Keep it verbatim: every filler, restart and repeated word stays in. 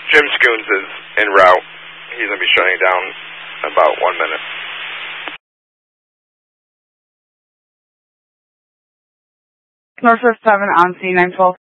Jim Scoons is en route. He's going to be shutting down in about one minute. Northwest seven on C nine twelve.